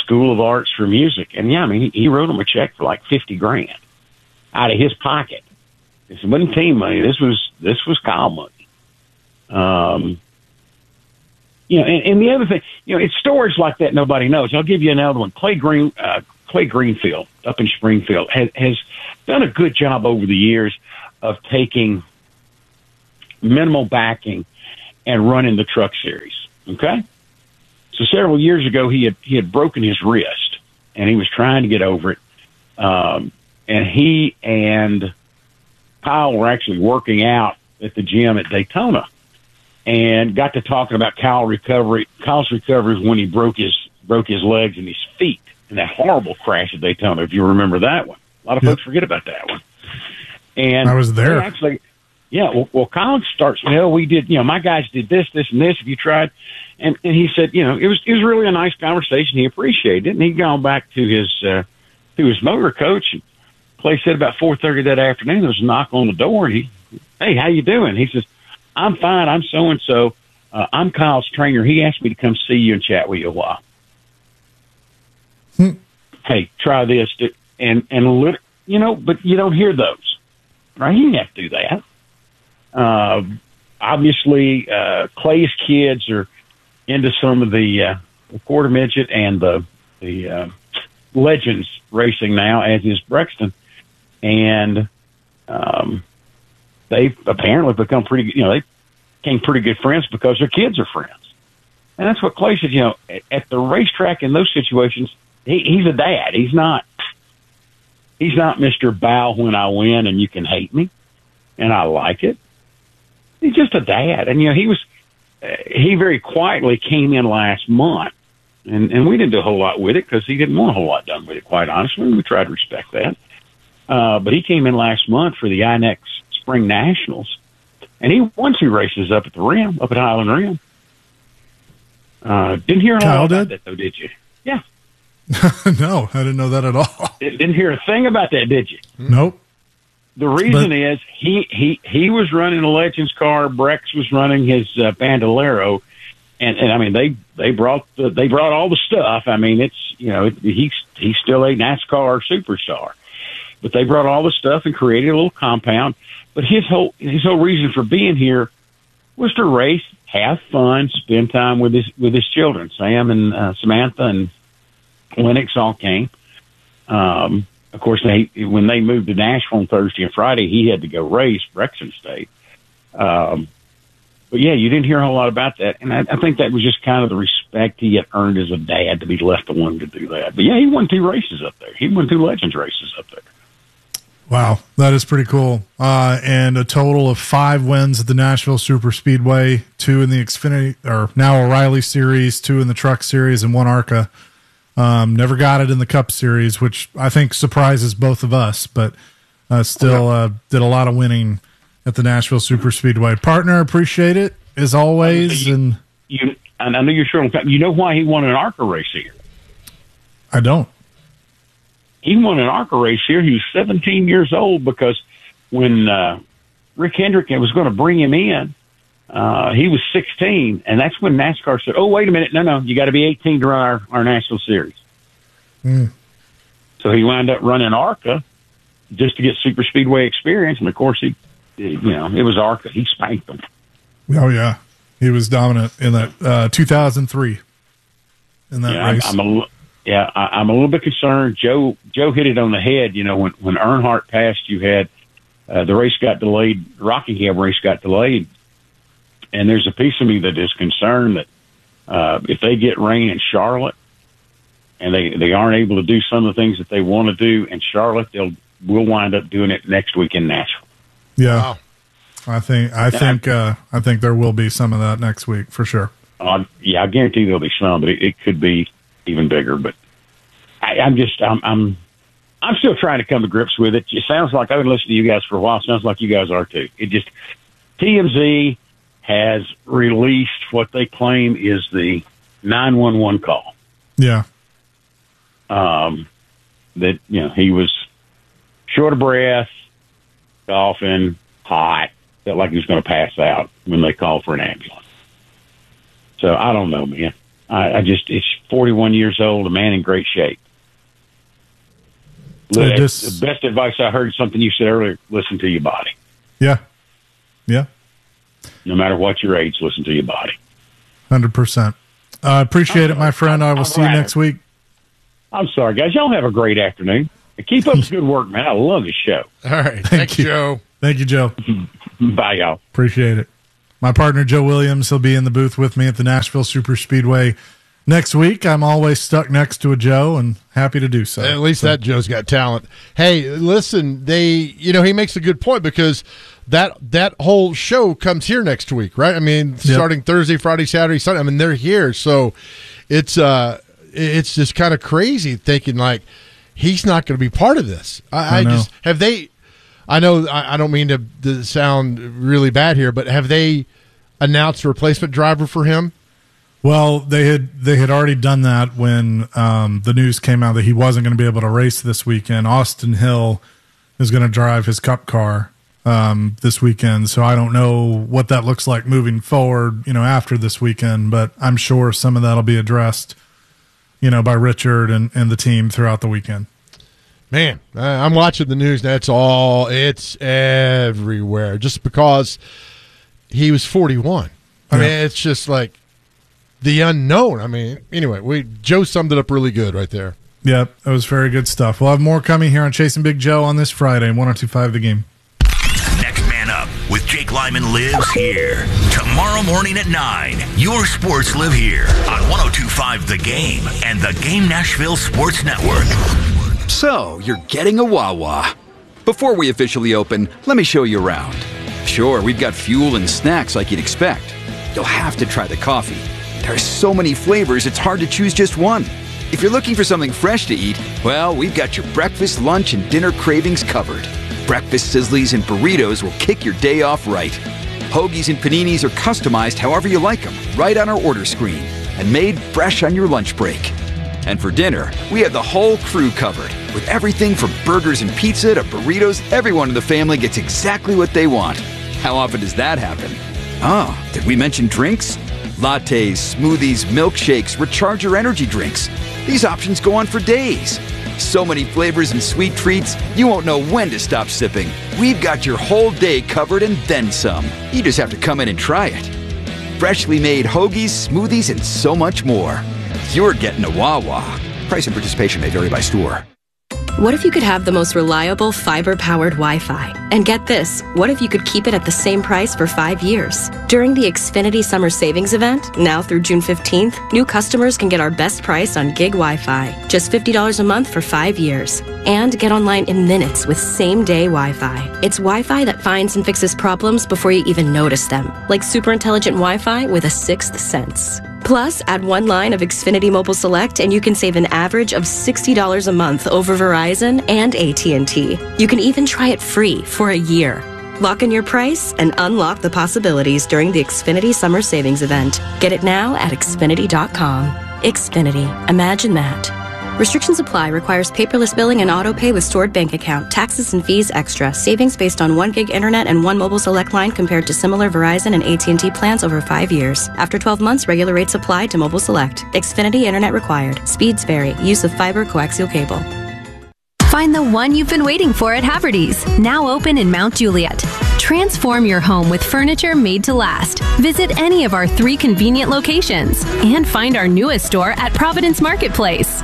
School of Arts for music. And yeah, I mean, he, he wrote him a check for like fifty grand out of his pocket. This wasn't team money. This was, this was Kyle money. Um, you know, and, and the other thing, you know, it's stories like that nobody knows. I'll give you another one. Clay Green, uh, Clay Greenfield up in Springfield has, has done a good job over the years of taking minimal backing and running the truck series. Okay. So several years ago, he had, he had broken his wrist and he was trying to get over it. Um, and he and Kyle were actually working out at the gym at Daytona and got to talking about Kyle recovery. Kyle's recovery is when he broke his, broke his legs and his feet in that horrible crash at Daytona. If you remember that one, a lot of yep. folks forget about that one. And I was there. Actually, yeah. Well, well, Kyle starts, well, we did, you know, my guys did this, this, and this. Have you tried? And, and he said, you know, it was, it was really a nice conversation. He appreciated it. And he'd gone back to his, uh, to his motor coach. And Clay said about four thirty that afternoon, there was a knock on the door. And he, hey, how you doing? He says, I'm fine. I'm so-and-so. Uh, I'm Kyle's trainer. He asked me to come see you and chat with you a while. Hmm. Hey, try this. And, and, lit- you know, but you don't hear those, right? You didn't have to do that. Uh, obviously, uh, Clay's kids are into some of the, uh, the quarter midget and the, the, uh, Legends racing now, as is Brexton. And, um, they've apparently become pretty, you know, they became pretty good friends because their kids are friends. And that's what Clay said, you know, at, at the racetrack in those situations, he, he's a dad. He's not, he's not Mister Bow when I win and you can hate me. And I like it. He's just a dad. And, you know, he was, uh, he very quietly came in last month. And, and we didn't do a whole lot with it because he didn't want a whole lot done with it, quite honestly. We tried to respect that. Uh, but he came in last month for the I N E X Spring Nationals. And he won two races up at the Rim, up at Highland Rim. Uh, didn't hear a Kyle lot about did? that, though, did you? Yeah. No, I didn't know that at all. Didn't hear a thing about that, did you? Nope. The reason But- is he, he, he was running a Legends car. Brex was running his uh, Bandolero. And, and I mean, they, they brought the, they brought all the stuff. I mean, it's, you know, it, he's, he's still a NASCAR superstar, but they brought all the stuff and created a little compound. But his whole, his whole reason for being here was to race, have fun, spend time with his, with his children. Sam and uh, Samantha and Lennox all came. Um, of course, they, when they moved to Nashville on Thursday and Friday, he had to go race Brexton State. Um, But, yeah, you didn't hear a whole lot about that. And I, I think that was just kind of the respect he had earned as a dad to be left alone to do that. But, yeah, he won two races up there. He won two Legends races up there. Wow, that is pretty cool. Uh, and a total of five wins at the Nashville Super Speedway, two in the Xfinity, or now O'Reilly Series, two in the Truck Series, and one ARCA. Um, never got it in the Cup Series, which I think surprises both of us, but uh, still uh, did a lot of winning at the Nashville Super Speedway. Partner, appreciate it as always. You, and you, and I know you're sure. You know why he won an ARCA race here? I don't. He won an ARCA race here. He was seventeen years old because when uh, Rick Hendrick was going to bring him in, uh, he was sixteen, and that's when NASCAR said, "Oh, wait a minute, no, no, you got to be eighteen to run our, our National Series." Mm. So he wound up running ARCA just to get super speedway experience, and of course he. You know, it was ARCA. He spanked them. Oh, yeah. He was dominant in that uh, two thousand three in that yeah, race. I'm, I'm a, yeah, I, I'm a little bit concerned. Joe Joe hit it on the head. You know, when, when Earnhardt passed, you had uh, the race got delayed. Rockingham race got delayed. And there's a piece of me that is concerned that uh, if they get rain in Charlotte and they, they aren't able to do some of the things that they want to do in Charlotte, they'll we'll wind up doing it next week in Nashville. Yeah, Wow. I think I think uh, I think there will be some of that next week for sure. Uh, yeah, I guarantee there'll be some, but it, it could be even bigger. But I, I'm just I'm I'm I'm still trying to come to grips with it. It sounds like I've been listening to you guys for a while. It sounds like you guys are too. It just T M Z has released what they claim is the nine one one call. Yeah. Um, that you know he was short of breath, coughing, hot, felt like he was going to pass out when they called for an ambulance. So I don't know, man. I, I just, it's forty-one years old, a man in great shape. I just- the best advice I heard is something you said earlier, listen to your body. Yeah. Yeah. No matter what your age, listen to your body. one hundred percent. I uh, appreciate it, my friend. I will see you next week. I'm sorry, guys. Y'all have a great afternoon. Keep up the good work, man. I love the show. All right. Thank Thanks, you. Joe. Thank you, Joe. Bye, y'all. Appreciate it. My partner, Joe Williams, he'll be in the booth with me at the Nashville Super Speedway next week. I'm always stuck next to a Joe and happy to do so. At least so. that Joe's got talent. Hey, listen, they, you know, he makes a good point because that that whole show comes here next week, right? I mean, Yep. starting Thursday, Friday, Saturday, Sunday. I mean, they're here, so it's uh, it's just kind of crazy thinking like he's not going to be part of this. I, I I know. just have they. I know I, I don't mean to, to sound really bad here, but have they announced a replacement driver for him? Well, they had they had already done that when um, the news came out that he wasn't going to be able to race this weekend. Austin Hill is going to drive his Cup car um, this weekend, so I don't know what that looks like moving forward. You know, after this weekend, but I'm sure some of that'll be addressed, you know, by Richard and, and the team throughout the weekend. Man, I- I'm watching the news. That's all. It's everywhere. Just because he was forty-one. I Yeah. mean, it's just like the unknown. I mean, anyway, we Joe summed it up really good right there. Yep, that was very good stuff. We'll have more coming here on Chasing Big Joe on this Friday, one oh two point five The Game. Next Man Up with Jake Lyman lives here. Tomorrow morning at nine, your sports live here on one oh two point five The Game and the Game Nashville Sports Network. So, you're getting a Wawa. Before we officially open, let me show you around. Sure, we've got fuel and snacks like you'd expect. You'll have to try the coffee. There are so many flavors, it's hard to choose just one. If you're looking for something fresh to eat, well, we've got your breakfast, lunch, and dinner cravings covered. Breakfast sizzlies and burritos will kick your day off right. Hoagies and paninis are customized however you like them, right on our order screen, and made fresh on your lunch break. And for dinner, we have the whole crew covered. With everything from burgers and pizza to burritos, everyone in the family gets exactly what they want. How often does that happen? Oh, did we mention drinks? Lattes, smoothies, milkshakes, recharger energy drinks. These options go on for days. So many flavors and sweet treats, you won't know when to stop sipping. We've got your whole day covered and then some. You just have to come in and try it. Freshly made hoagies, smoothies, and so much more. You're getting a Wawa. Price and participation may vary by store. What if you could have the most reliable fiber-powered Wi-Fi? And get this, what if you could keep it at the same price for five years? During the Xfinity Summer Savings Event, now through June fifteenth, new customers can get our best price on gig Wi-Fi, just fifty dollars a month for five years. And get online in minutes with same-day Wi-Fi. It's Wi-Fi that finds and fixes problems before you even notice them, like super intelligent Wi-Fi with a sixth sense. Plus, add one line of Xfinity Mobile Select and you can save an average of sixty dollars a month over Verizon and A T and T. You can even try it free for a year. Lock in your price and unlock the possibilities during the Xfinity Summer Savings Event. Get it now at Xfinity dot com. Xfinity. Imagine that. Restrictions apply. Requires paperless billing and auto pay with stored bank account. Taxes and fees extra. Savings based on one gig internet and one mobile select line compared to similar Verizon and A T and T plans over five years. After twelve months, regular rates apply to mobile select. Xfinity internet required. Speeds vary. Use of fiber coaxial cable. Find the one you've been waiting for at Haverty's, now open in Mount Juliet. Transform your home with furniture made to last. Visit any of our three convenient locations and find our newest store at Providence Marketplace.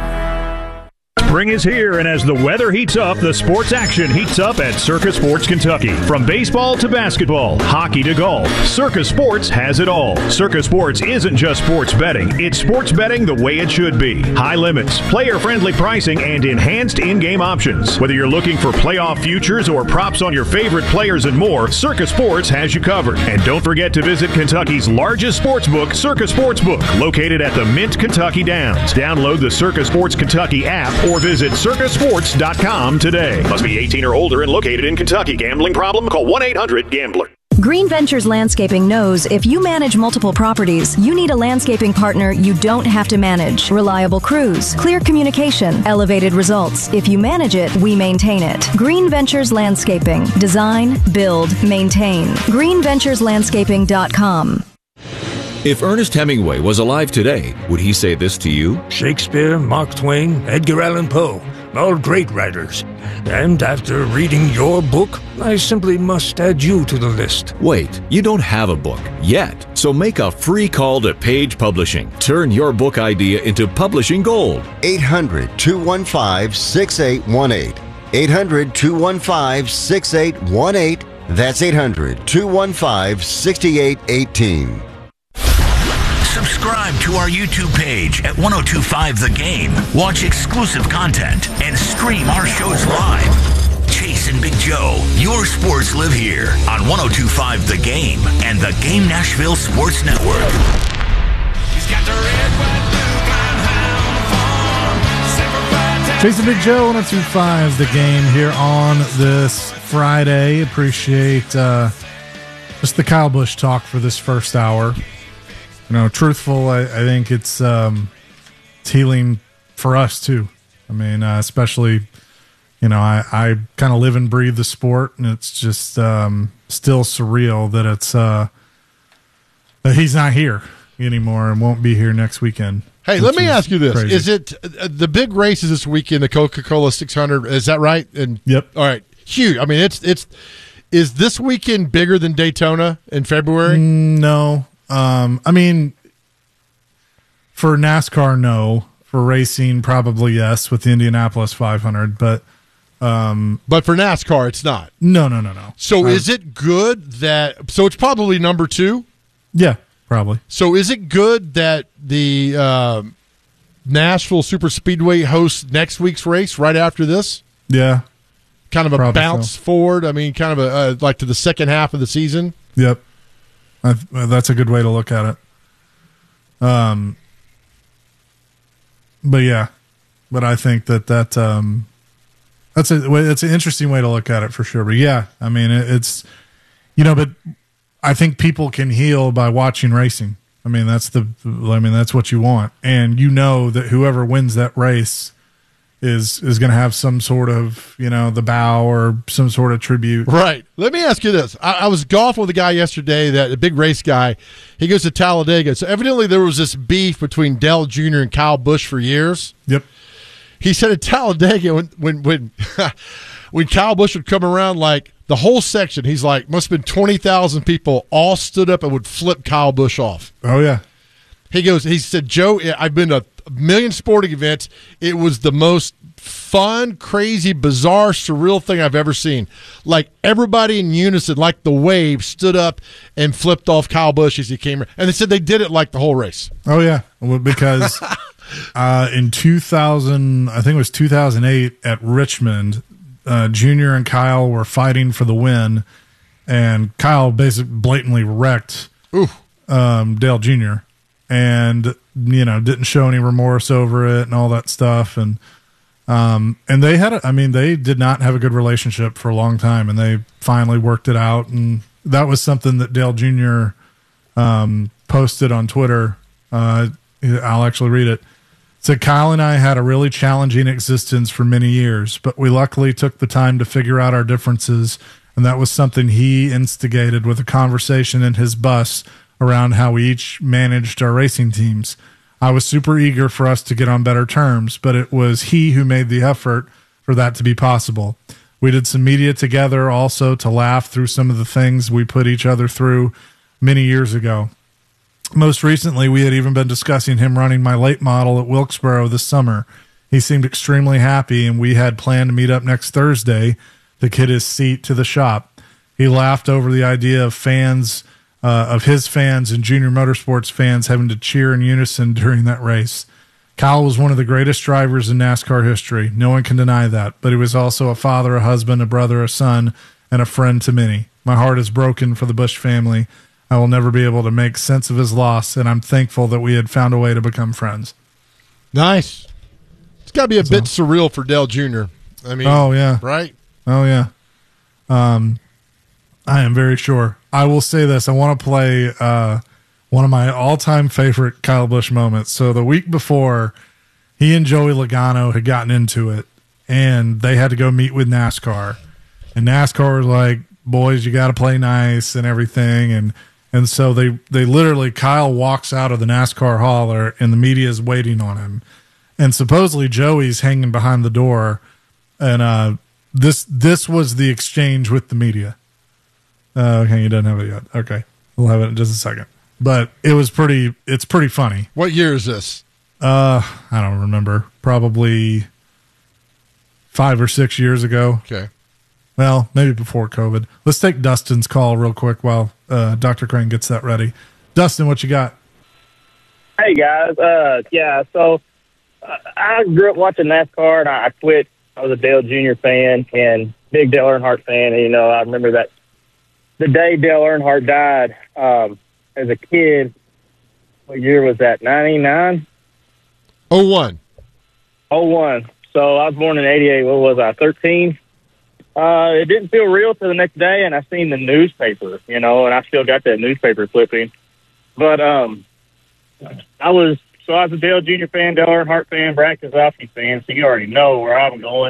Spring is here, and as the weather heats up, the sports action heats up at Circa Sports Kentucky. From baseball to basketball, hockey to golf, Circa Sports has it all. Circa Sports isn't just sports betting, it's sports betting the way it should be. High limits, player-friendly pricing, and enhanced in-game options. Whether you're looking for playoff futures or props on your favorite players and more, Circa Sports has you covered. And don't forget to visit Kentucky's largest sports book, Circa Sportsbook, located at the Mint Kentucky Downs. Download the Circa Sports Kentucky app or visit circa sports dot com today. Must be eighteen or older and located in Kentucky. Gambling problem? Call one eight hundred gambler. Green Ventures Landscaping knows if you manage multiple properties, you need a landscaping partner you don't have to manage. Reliable crews, clear communication, elevated results. If you manage it, we maintain it. Green Ventures Landscaping. Design, build, maintain. green ventures landscaping dot com. If Ernest Hemingway was alive today, would he say this to you? Shakespeare, Mark Twain, Edgar Allan Poe, all great writers. And after reading your book, I simply must add you to the list. Wait, you don't have a book yet, so make a free call to Page Publishing. Turn your book idea into publishing gold. eight hundred, two one five, six eight one eight. eight hundred, two one five, six eight one eight. That's eight hundred, two one five, six eight one eight. Subscribe to our YouTube page at ten twenty-five The Game. Watch exclusive content and stream our shows live. Chase and Big Joe, your sports live here on ten twenty-five The Game and the Game Nashville Sports Network. He's got the red, white, blue, blind, hound, farm, Chase and Big Joe, ten twenty-five The Game here on this Friday. Appreciate uh, just the Kyle Busch talk for this first hour. You know, truthful, I, I think it's, um, it's healing for us, too. I mean, uh, especially, you know, I, I kind of live and breathe the sport, and it's just um, still surreal that it's uh, that he's not here anymore and won't be here next weekend. Hey, let me ask you this. Crazy. Is it uh, the big races this weekend, the Coca-Cola six hundred, is that right? And Yep. All right. Huge. I mean, it's it's is this weekend bigger than Daytona in February? No. Um, I mean, for NASCAR, no. For racing, probably yes, with the Indianapolis five hundred. But um, but for NASCAR, it's not. No, no, no, no. So Uh, is it good that – so it's probably number two? Yeah, probably. So is it good that the um, Nashville Super Speedway hosts next week's race right after this? Yeah. Kind of a Probably bounce so. forward? I mean, kind of a uh, like to the second half of the season? Yep. I, that's a good way to look at it. Um, but yeah, but I think that that um, that's a it's an interesting way to look at it for sure. But yeah, I mean it, it's you know, but I think people can heal by watching racing. I mean that's the I mean that's what you want, and you know that whoever wins that race is is going to have some sort of, you know, the bow or some sort of tribute. Right. Let me ask you this. I, I was golfing with a guy yesterday, that a big race guy. He goes to Talladega. So evidently there was this beef between Dale Junior and Kyle Busch for years. Yep. He said at Talladega when when when, when Kyle Busch would come around, like the whole section, he's like, must have been twenty thousand people all stood up and would flip Kyle Busch off. Oh, yeah. He goes, he said, Joe, I've been to a million sporting events. It was the most fun, crazy, bizarre, surreal thing I've ever seen. Like everybody in unison, like the wave, stood up and flipped off Kyle Busch as he came. And they said they did it like the whole race. Oh, yeah. Well, because uh, in two thousand, I think it was two thousand eight at Richmond, uh, Junior and Kyle were fighting for the win, and Kyle basically blatantly wrecked um, Dale Junior and, you know, didn't show any remorse over it and all that stuff. And, um, and they had, a, I mean, they did not have a good relationship for a long time, and they finally worked it out. And that was something that Dale Junior um, posted on Twitter. Uh, I'll actually read it. It said, Kyle and I had a really challenging existence for many years, but we luckily took the time to figure out our differences. And that was something he instigated with a conversation in his bus around how we each managed our racing teams. I was super eager for us to get on better terms, but it was he who made the effort for that to be possible. We did some media together also to laugh through some of the things we put each other through many years ago. Most recently, we had even been discussing him running my late model at Wilkesboro this summer. He seemed extremely happy, and we had planned to meet up next Thursday to get his seat to the shop. He laughed over the idea of fans Uh, of his fans and Junior Motorsports fans having to cheer in unison during that race. Kyle was one of the greatest drivers in NASCAR history. No one can deny that. But he was also a father, a husband, a brother, a son, and a friend to many. My heart is broken for the Busch family. I will never be able to make sense of his loss, and I'm thankful that we had found a way to become friends. Nice. It's got to be a so. bit surreal for Dale Junior I mean, oh, yeah. Right? Oh, yeah. Um, I am very sure. I will say this. I want to play uh, one of my all-time favorite Kyle Busch moments. So the week before, he and Joey Logano had gotten into it, and they had to go meet with NASCAR. And NASCAR was like, boys, you got to play nice and everything. And And so they, they literally, Kyle walks out of the NASCAR hauler and the media is waiting on him. And supposedly Joey's hanging behind the door. And uh, this this was the exchange with the media. Uh, okay, you don't have it yet. Okay, we'll have it in just a second. But it was pretty, it's pretty funny. What year is this? Uh, I don't remember. Probably five or six years ago. Okay. Well, maybe before COVID. Let's take Dustin's call real quick while uh, Doctor Crane gets that ready. Dustin, what you got? Hey, guys. Uh, yeah, so uh, I grew up watching NASCAR, and I quit. I was a Dale Junior fan and big Dale Earnhardt fan. And, you know, I remember that the day Dale Earnhardt died um, as a kid. What year was that, ninety-nine? oh one. oh one. So I was born in eighty-eight. What was I, thirteen? Uh, it didn't feel real till the next day, and I seen the newspaper, you know, and I still got that newspaper clipping. But um, I was, so I was a Dale Junior fan, Dale Earnhardt fan, Brad Keselowski fan, so you already know where I'm going.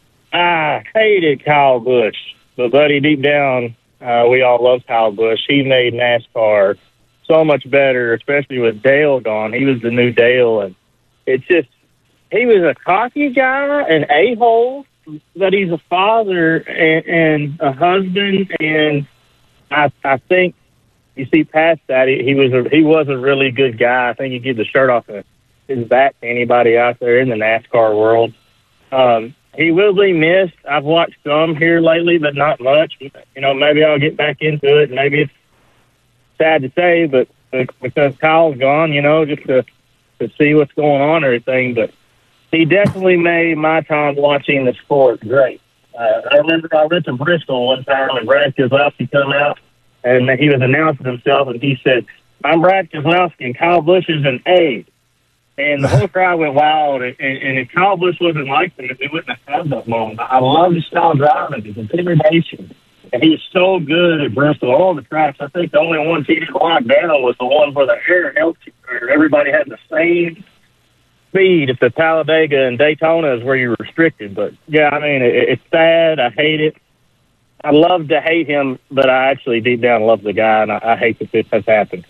I hated Kyle Busch, but buddy, deep down, uh, we all love Kyle Busch. He made NASCAR so much better, especially with Dale gone. He was the new Dale, and it's just, he was a cocky guy, an a-hole, but he's a father and, and a husband, and I I think you see past that, he, he was a he was a really good guy. I think he give the shirt off his back to anybody out there in the NASCAR world. Um, he will be missed. I've watched some here lately, but not much. You know, maybe I'll get back into it. Maybe it's sad to say, but because Kyle's gone, you know, just to to see what's going on and everything, but he definitely made my time watching the sport great. Uh, I remember I went to Bristol one time and Brad Keselowski come out and he was announcing himself and he said, "I'm Brad Keselowski and Kyle Busch is an A." And the whole crowd went wild. And, and, and if Kyle Busch wasn't like that, we wouldn't have had that moment. I love his style driving, his intimidation. And he was so good at Bristol. All the tracks, I think the only one he didn't lock down was the one where the air helped you, where everybody had the same speed. At the Talladega and Daytona is where you're restricted. But yeah, I mean, it, it's sad. I hate it. I love to hate him, but I actually deep down love the guy, and I, I hate that this has happened.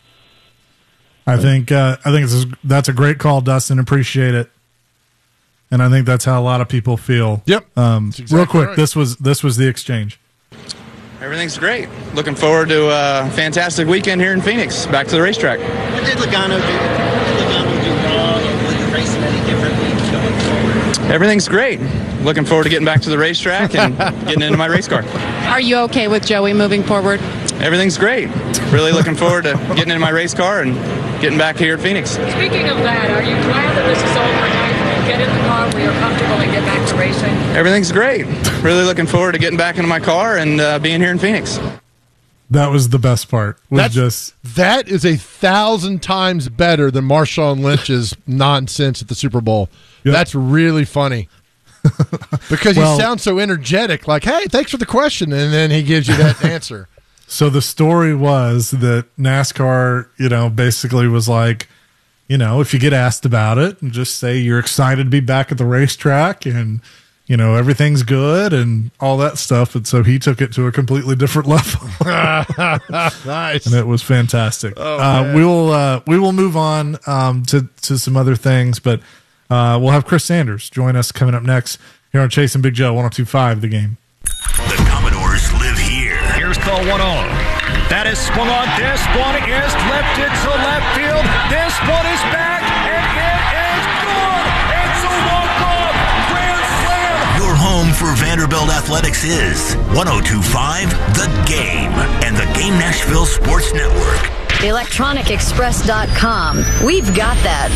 I think uh, I think it's, that's a great call, Dustin. Appreciate it, and I think that's how a lot of people feel. Yep. Um, exactly real quick, right. this was this was the exchange. Everything's great. Looking forward to a fantastic weekend here in Phoenix. Back to the racetrack. What did Logano do? What did Logano do wrong, and was the racing any differently going forward? Everything's great. Looking forward to getting back to the racetrack and getting into my race car. Are you okay with Joey moving forward? Everything's great. Really looking forward to getting into my race car and getting back here at Phoenix. Speaking of that, are you glad that this is over now? You can get in the car where you're comfortable and get back to racing? Everything's great. Really looking forward to getting back into my car and uh, being here in Phoenix. That was the best part. Was That's, just that is a thousand times better than Marshawn Lynch's nonsense at the Super Bowl. Yep. That's really funny. Because well, he sounds so energetic, like, hey, thanks for the question, and then he gives you that answer. So the story was that NASCAR, you know, basically was like, you know, if you get asked about it, and just say you're excited to be back at the racetrack and, you know, everything's good and all that stuff. And so he took it to a completely different level. Nice. And it was fantastic. Oh, uh, we will uh, we will move on um, to, to some other things, but uh, we'll have Chris Sanders join us coming up next here on Chasing Big Joe, one oh two point five The Game. The Commodores live here. Here's call one oh. That is swung on. This one is lifted to left field. This one is back, and it is good. It's a walk-off grand slam. Your home for Vanderbilt Athletics is one oh two point five The Game and the Game Nashville Sports Network. electronic express dot com. We've got that.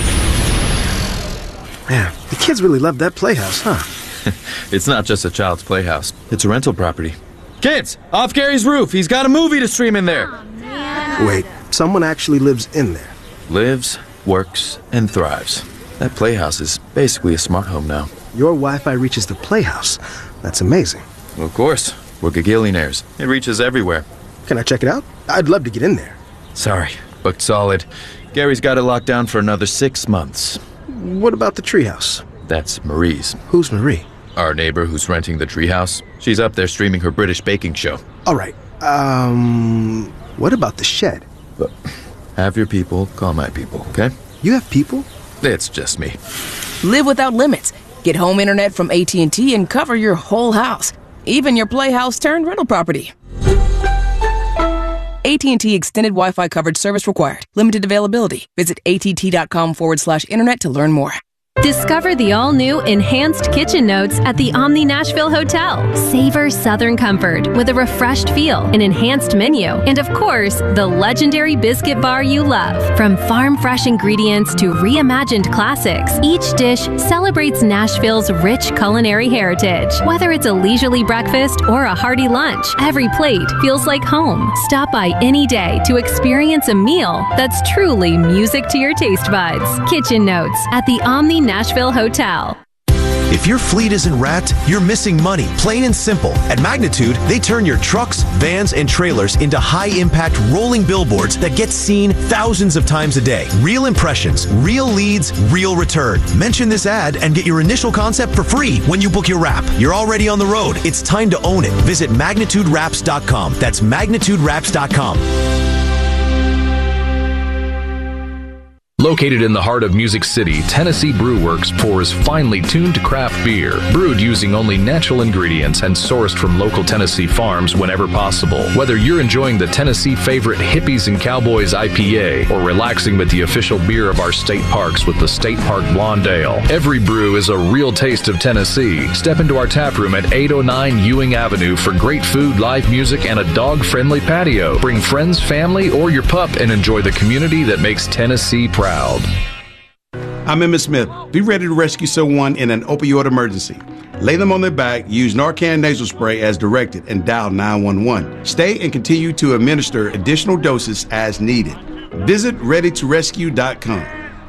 Man, the kids really love that playhouse, huh? It's not just a child's playhouse. It's a rental property. Kids, off Gary's roof. He's got a movie to stream in there. Oh, wait, someone actually lives in there. Lives, works, and thrives. That playhouse is basically a smart home now. Your Wi-Fi reaches the playhouse. That's amazing. Well, of course. We're gagillionaires. It reaches everywhere. Can I check it out? I'd love to get in there. Sorry, booked solid. Gary's got it locked down for another six months. What about the treehouse? That's Marie's. Who's Marie? Our neighbor who's renting the treehouse. She's up there streaming her British baking show. All right. Um, what about the shed? But have your people call my people, okay? You have people? It's just me. Live without limits. Get home internet from A T and T and cover your whole house, even your playhouse turned rental property. A T and T Extended Wi-Fi coverage service required. Limited availability. Visit att.com forward slash internet to learn more. Discover the all-new Enhanced Kitchen Notes at the Omni Nashville Hotel. Savor Southern comfort with a refreshed feel, an enhanced menu, and of course, the legendary biscuit bar you love. From farm-fresh ingredients to reimagined classics, each dish celebrates Nashville's rich culinary heritage. Whether it's a leisurely breakfast or a hearty lunch, every plate feels like home. Stop by any day to experience a meal that's truly music to your taste buds. Kitchen Notes at the Omni Nashville Hotel. If your fleet isn't wrapped, you're missing money, plain and simple. At Magnitude, they turn your trucks, vans, and trailers into high-impact rolling billboards that get seen thousands of times a day. Real impressions, real leads, real return. Mention this ad and get your initial concept for free when you book your wrap. You're already on the road. It's time to own it. Visit magnitude wraps dot com. That's magnitude wraps dot com. Located in the heart of Music City, Tennessee Brew Works pours finely tuned craft beer, brewed using only natural ingredients and sourced from local Tennessee farms whenever possible. Whether you're enjoying the Tennessee favorite Hippies and Cowboys I P A or relaxing with the official beer of our state parks with the State Park Blonde Ale, every brew is a real taste of Tennessee. Step into our tap room at eight oh nine Ewing Avenue for great food, live music, and a dog-friendly patio. Bring friends, family, or your pup and enjoy the community that makes Tennessee proud. I'm Emmitt Smith. Be ready to rescue someone in an opioid emergency. Lay them on their back, use Narcan nasal spray as directed, and dial nine one one. Stay and continue to administer additional doses as needed. Visit ready to rescue dot com.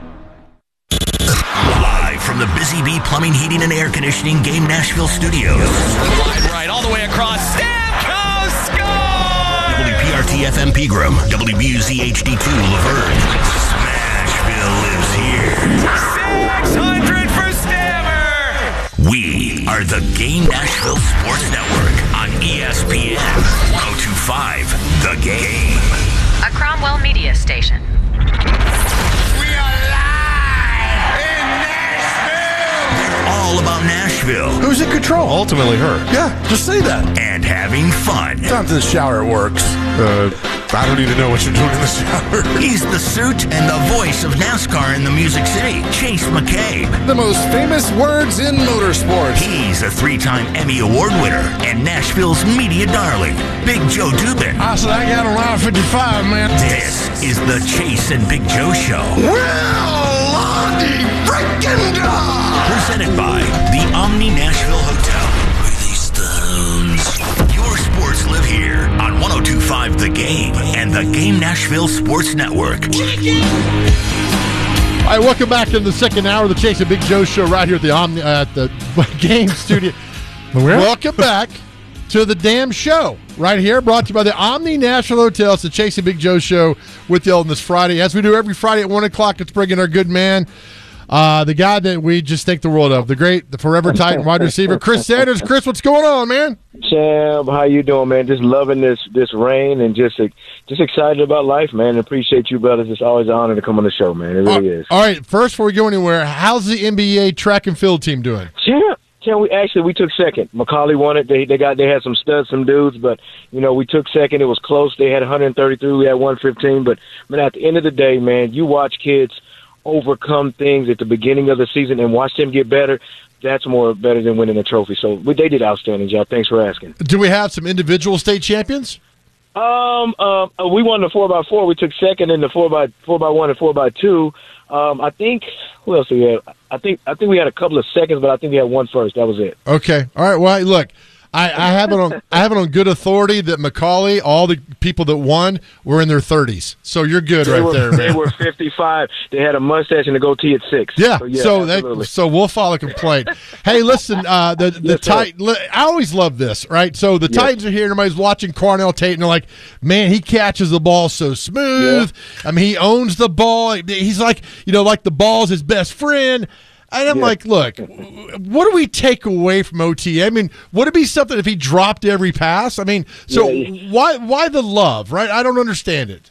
Live from the Busy Bee Plumbing, Heating, and Air Conditioning Game Nashville studios. Wide right, all the way across. Stamkos score! W P R T F M Pegram, W B U Z H D two Laverne. Lives here. six hundred for Stammer! We are the Game Nashville Sports Network on E S P N one oh two point five The Game. A Cromwell Media Station. We are live in Nashville! They're all about Nashville. Who's in control? Ultimately her. Yeah, just say that. And having fun. Sometimes in the shower it works. Uh, I don't need to know what you're doing in the shower. He's the suit and the voice of NASCAR in the Music City, Chase McCabe. The most famous words in motorsports. He's a three-time Emmy Award winner and Nashville's media darling, Big Joe Dubin. I said I got a line fifty-five, man. This is the Chase and Big Joe Show. Well, Lonnie freaking dog! Presented by the Omni Nashville Hotel. Release the hounds. Your sports live here on one oh two point five The Game and the Game Nashville Sports Network. All right, welcome back to the second hour of the Chase and Big Joe Show right here at the Omni, uh, at the Game Studio. Welcome back to the damn show right here, brought to you by the Omni Nashville Hotel. It's the Chase and Big Joe Show with you on this Friday. As we do every Friday at one o'clock, let's bring in our good man, uh, the guy that we just think the world of, the great, the forever Titan wide receiver, Chris Sanders. Chris, what's going on, man? Champ, how you doing, man? Just loving this this rain and just just excited about life, man. Appreciate you, brothers. It's always an honor to come on the show, man. It really is. All right, first, before we go anywhere, how's the N B A track and field team doing? Champ, champ, we actually we took second. Macaulay won it. They they got they had some studs, some dudes, but you know we took second. It was close. They had one hundred thirty-three. We had one fifteen. But man, at the end of the day, man, you watch kids overcome things at the beginning of the season and watch them get better. That's more better than winning a trophy. So we, they did outstanding job. Thanks for asking. Do we have some individual state champions? Um, uh, we won the four by four. We took second in the four by four by one and four by two. Um, I think who else did we have? I think I think we had a couple of seconds, but I think we had one first. That was it. Okay. All right. Well, look, I, I have it on I have it on good authority that Macaulay, all the people that won, were in their thirties. So you're good they right were, there, man. They were fifty-five. They had a mustache and a goatee at six. Yeah. So, yeah, so that, so we'll file a complaint. Hey, listen, uh, the the Yes, Tit- I always love this, right? So the Yes. Titans are here. Everybody's watching Cornell Tate, and they're like, "Man, he catches the ball so smooth. I mean, he owns the ball. He's like, you know, like the ball's his best friend." And I'm Yeah. like, look, what do we take away from O T A? I mean, would it be something if he dropped every pass? I mean, so Yeah. why why the love, right? I don't understand it.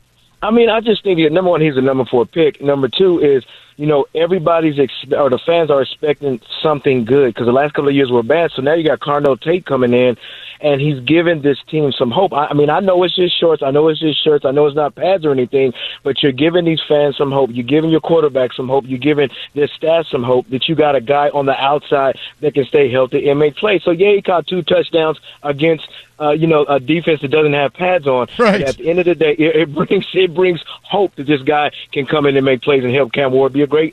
I mean, I just think that, number one, he's a number four pick. Number two is, you know, everybody's ex- or the fans are expecting something good because the last couple of years were bad. So now you got Carnell Tate coming in, and he's giving this team some hope. I, I mean, I know it's just shorts. I know it's just shirts. I know it's not pads or anything, but you're giving these fans some hope. You're giving your quarterback some hope. You're giving their staff some hope that you got a guy on the outside that can stay healthy and make plays. So, yeah, he caught two touchdowns against Uh, you know, a defense that doesn't have pads on. Right. But at the end of the day, it, it brings it brings hope that this guy can come in and make plays and help Cam Ward be a great